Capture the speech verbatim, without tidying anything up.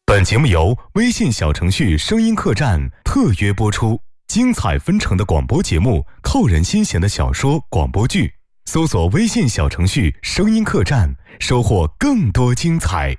本节目由微信小程序声音客栈特约播出，精彩纷呈的广播节目，扣人心弦的小说广播剧，搜索微信小程序声音客栈，收获更多精彩。